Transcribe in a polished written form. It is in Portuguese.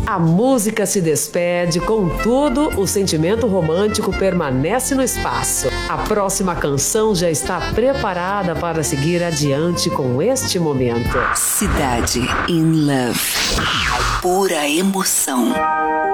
A música se despede, contudo, o sentimento romântico permanece no espaço. A próxima canção já está preparada para seguir adiante com este momento. Cidade in Love. Pura emoção.